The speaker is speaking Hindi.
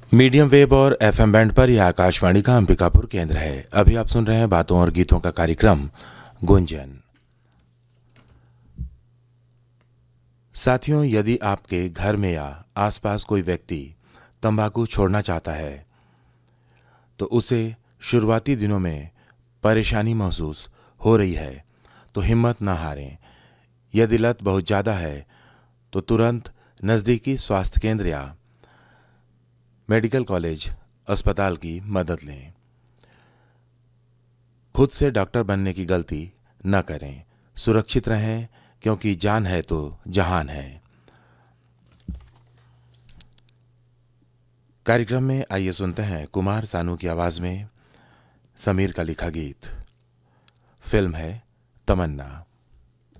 मीडियम वेव और एफएम बैंड पर यह आकाशवाणी का अंबिकापुर केंद्र है। अभी आप सुन रहे हैं बातों और गीतों का कार्यक्रम गुंजन। साथियों, यदि आपके घर में या आसपास कोई व्यक्ति तंबाकू छोड़ना चाहता है तो उसे शुरुआती दिनों में परेशानी महसूस हो रही है तो हिम्मत न हारें। यदि लत बहुत ज़्यादा है तो तुरंत नज़दीकी स्वास्थ्य केंद्र या मेडिकल कॉलेज अस्पताल की मदद लें। खुद से डॉक्टर बनने की गलती न करें। सुरक्षित रहें, क्योंकि जान है तो जहान है। कार्यक्रम में आइए सुनते हैं कुमार सानू की आवाज में समीर का लिखा गीत। फिल्म है तमन्ना।